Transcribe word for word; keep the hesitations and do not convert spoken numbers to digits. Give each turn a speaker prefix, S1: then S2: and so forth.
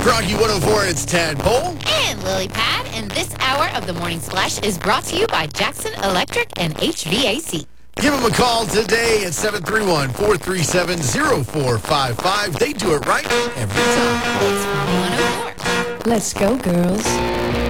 S1: Froggy one oh four, it's Tadpole.
S2: And Lily Pad, and this hour of the Morning Splash is brought to you by Jackson Electric and H V A C.
S1: Give them a call today at seven three one, four three seven, zero four five five. They do it right every time.
S2: It's Froggy one oh four.
S3: Let's go, girls.